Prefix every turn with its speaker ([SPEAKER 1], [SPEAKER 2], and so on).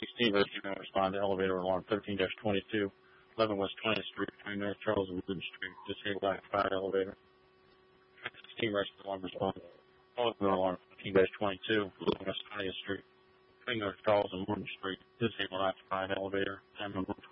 [SPEAKER 1] 16 rescue men respond to elevator alarm 13-22, 11 West 20th Street, between North Charles and Woodland Street, disabled occupied elevator. 16 rescue alarm response. Elevator alarm 15-22, 11 West 20th Street, between North Charles and Woodland Street, disabled occupied elevator. 10 Number